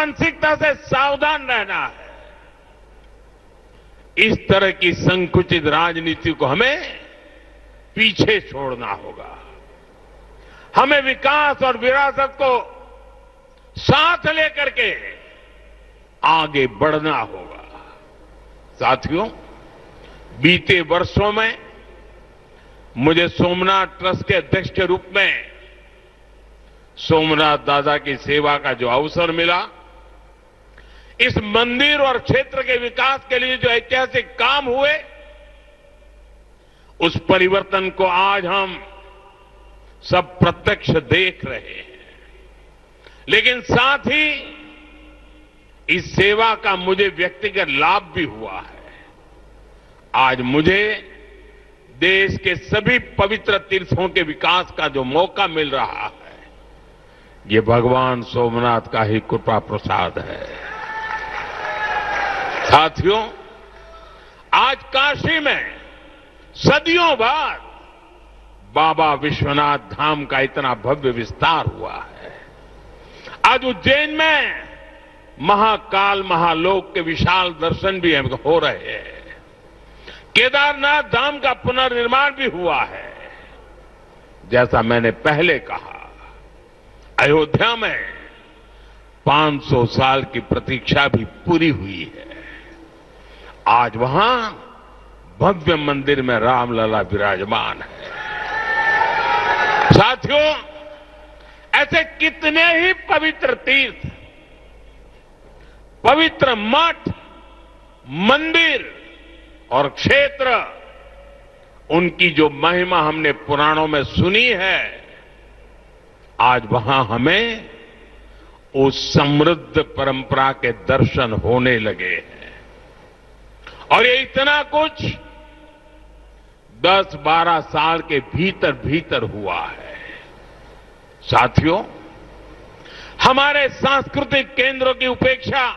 मानसिकता से सावधान रहना है। इस तरह की संकुचित राजनीति को हमें पीछे छोड़ना होगा। हमें विकास और विरासत को साथ लेकर के आगे बढ़ना होगा। साथियों, बीते वर्षों में मुझे सोमनाथ ट्रस्ट के अध्यक्ष के रूप में सोमनाथ दादा की सेवा का जो अवसर मिला, इस मंदिर और क्षेत्र के विकास के लिए जो ऐतिहासिक काम हुए, उस परिवर्तन को आज हम सब प्रत्यक्ष देख रहे हैं। लेकिन साथ ही इस सेवा का मुझे व्यक्तिगत लाभ भी हुआ है। आज मुझे देश के सभी पवित्र तीर्थों के विकास का जो मौका मिल रहा है, ये भगवान सोमनाथ का ही कृपा प्रसाद है। साथियों, आज काशी में सदियों बाद बाबा विश्वनाथ धाम का इतना भव्य विस्तार हुआ है। आज उज्जैन में महाकाल महालोक के विशाल दर्शन भी हो रहे हैं। केदारनाथ धाम का पुनर्निर्माण भी हुआ है। जैसा मैंने पहले कहा, अयोध्या में 500 साल की प्रतीक्षा भी पूरी हुई है। आज वहां भव्य मंदिर में रामलला विराजमान है। साथियों, ऐसे कितने ही पवित्र तीर्थ, पवित्र मठ, मंदिर और क्षेत्र, उनकी जो महिमा हमने पुराणों में सुनी है, आज वहां हमें उस समृद्ध परंपरा के दर्शन होने लगे हैं। और ये इतना कुछ 10-12 साल के भीतर भीतर हुआ है। साथियों, हमारे सांस्कृतिक केंद्रों की उपेक्षा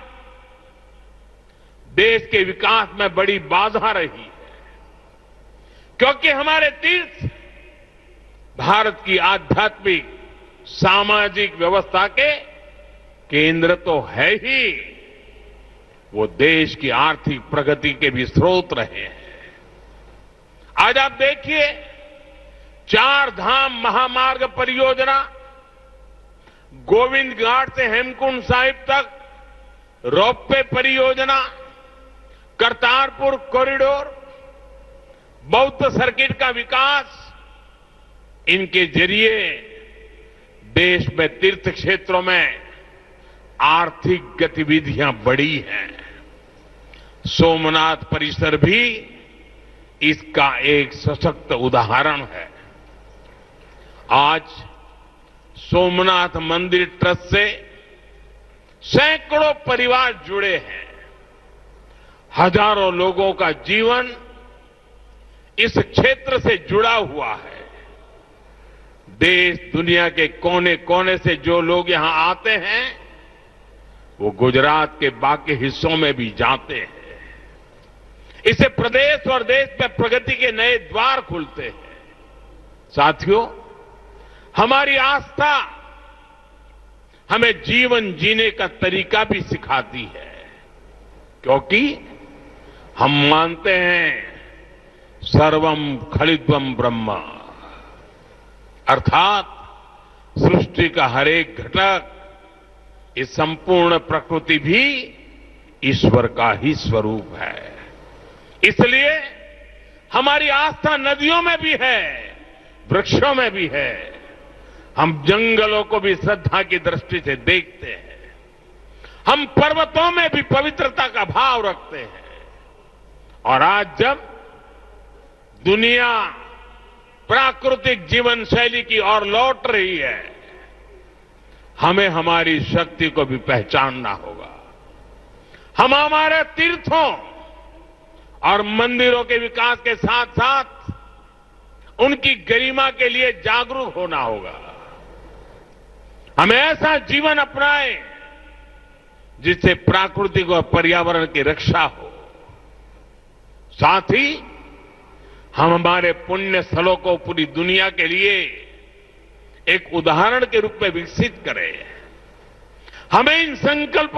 देश के विकास में बड़ी बाधा रही है, क्योंकि हमारे तीर्थ भारत की आध्यात्मिक सामाजिक व्यवस्था के केंद्र तो है ही, वो देश की आर्थिक प्रगति के भी स्रोत रहे हैं। आज आप देखिए, 4 धाम महामार्ग परियोजना, गोविंद घाट से हेमकुंड साहिब तक रोपवे परियोजना, करतारपुर कॉरिडोर, बौद्ध सर्किट का विकास, इनके जरिए देश में तीर्थ क्षेत्रों में आर्थिक गतिविधियां बढ़ी हैं। सोमनाथ परिसर भी इसका एक सशक्त उदाहरण है। आज सोमनाथ मंदिर ट्रस्ट से सैकड़ों परिवार जुड़े हैं। हजारों लोगों का जीवन इस क्षेत्र से जुड़ा हुआ है। देश दुनिया के कोने कोने से जो लोग यहां आते हैं, वो गुजरात के बाकी हिस्सों में भी जाते हैं। इससे प्रदेश और देश में प्रगति के नए द्वार खुलते हैं। साथियों, हमारी आस्था हमें जीवन जीने का तरीका भी सिखाती है, क्योंकि हम मानते हैं सर्वम खलिद्वम ब्रह्म, अर्थात सृष्टि का हर एक घटक, इस संपूर्ण प्रकृति भी ईश्वर का ही स्वरूप है। इसलिए हमारी आस्था नदियों में भी है, वृक्षों में भी है। हम जंगलों को भी श्रद्धा की दृष्टि से देखते हैं। हम पर्वतों में भी पवित्रता का भाव रखते हैं। और आज जब दुनिया प्राकृतिक जीवन शैली की ओर लौट रही है, हमें हमारी शक्ति को भी पहचानना होगा। हम हमारे तीर्थों और मंदिरों के विकास के साथ साथ उनकी गरिमा के लिए जागरूक होना होगा। हमें ऐसा जीवन अपनाएं जिससे प्राकृतिक और पर्यावरण की रक्षा हो। साथ ही हम हमारे पुण्य स्थलों को पूरी दुनिया के लिए एक उदाहरण के रूप में विकसित करें। हमें इन संकल्प